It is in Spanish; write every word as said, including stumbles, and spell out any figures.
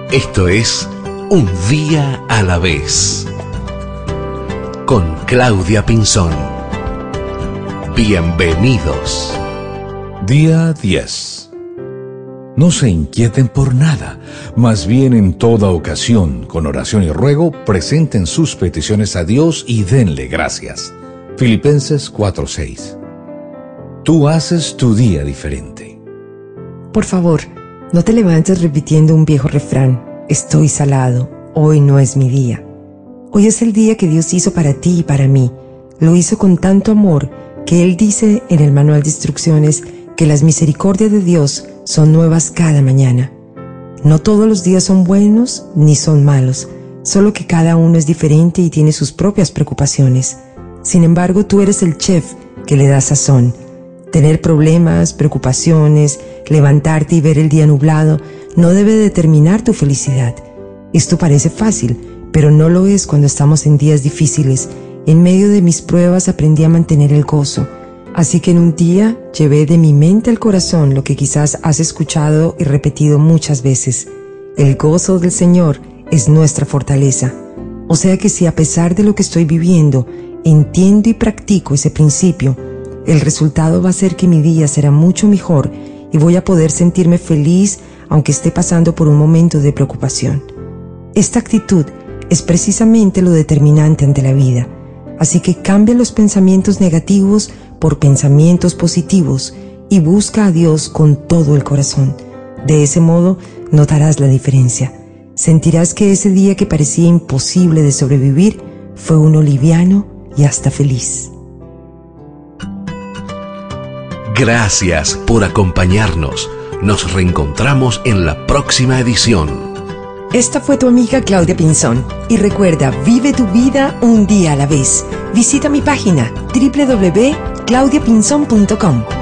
Esto es Un Día a la Vez, con Claudia Pinzón. Bienvenidos. Día diez. No se inquieten por nada, más bien en toda ocasión, con oración y ruego, presenten sus peticiones a Dios y denle gracias. Filipenses cuatro seis. Tú haces tu día diferente. Por favor, no te levantes repitiendo un viejo refrán: estoy salado, hoy no es mi día. Hoy es el día que Dios hizo para ti y para mí. Lo hizo con tanto amor que Él dice en el manual de instrucciones que las misericordias de Dios son nuevas cada mañana. No todos los días son buenos ni son malos, solo que cada uno es diferente y tiene sus propias preocupaciones. Sin embargo, tú eres el chef que le da sazón. Tener problemas, preocupaciones, levantarte y ver el día nublado no debe determinar tu felicidad. Esto parece fácil, pero no lo es cuando estamos en días difíciles. En medio de mis pruebas aprendí a mantener el gozo. Así que en un día llevé de mi mente al corazón lo que quizás has escuchado y repetido muchas veces: el gozo del Señor es nuestra fortaleza. O sea que si a pesar de lo que estoy viviendo, entiendo y practico ese principio, el resultado va a ser que mi día será mucho mejor y voy a poder sentirme feliz aunque esté pasando por un momento de preocupación. Esta actitud es precisamente lo determinante ante la vida. Así que cambia los pensamientos negativos por pensamientos positivos y busca a Dios con todo el corazón. De ese modo notarás la diferencia. Sentirás que ese día que parecía imposible de sobrevivir fue uno liviano y hasta feliz. Gracias por acompañarnos. Nos reencontramos en la próxima edición. Esta fue tu amiga Claudia Pinzón. Y recuerda, vive tu vida un día a la vez. Visita mi página doble u doble u doble u punto claudia pinzón punto com.